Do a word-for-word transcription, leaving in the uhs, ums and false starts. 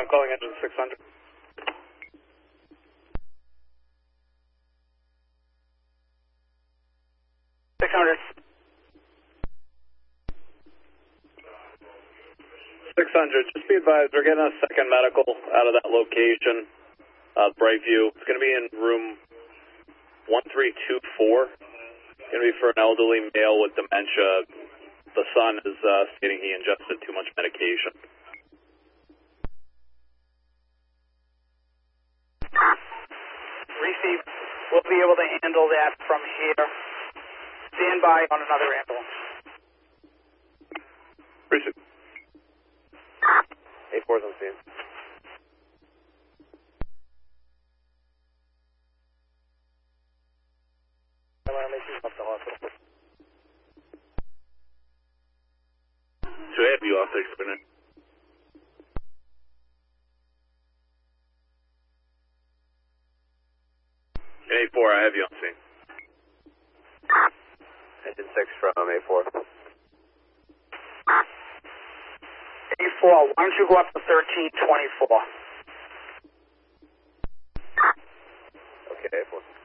I'm calling engine six hundred. six hundred. six hundred, just be advised, we're getting a second medical out of that location, uh, Brightview. It's going to be in room one three two four. It's going to be for an elderly male with dementia. The son is uh, stating he ingested too much medication. Receive. We'll be able to handle that from here. Stand by on another ambulance. Appreciate it. A four's on scene. So I have you off there, Spinner. A four, I have you on scene. Engine six from A four. A four, why don't you go up to thirteen twenty-four? Okay, A four.